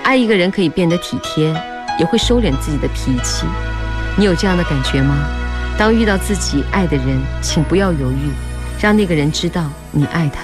爱一个人可以变得体贴，也会收敛自己的脾气。你有这样的感觉吗？当遇到自己爱的人，请不要犹豫，让那个人知道你爱他。